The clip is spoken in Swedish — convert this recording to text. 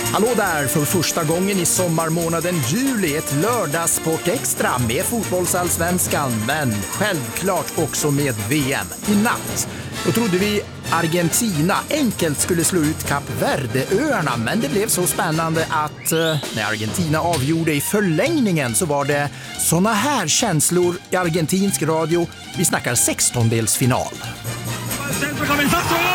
Hallå där, för första gången i sommarmånaden juli, ett lördagssport extra med fotbollsallsvenskan, men självklart också med VM. I natt, då trodde vi Argentina enkelt skulle slå ut Kap Verde-öarna, men det blev så spännande att när Argentina avgjorde i förlängningen så var det såna här känslor i argentinsk radio. Vi snackar 16-delsfinal. Centro comenzó.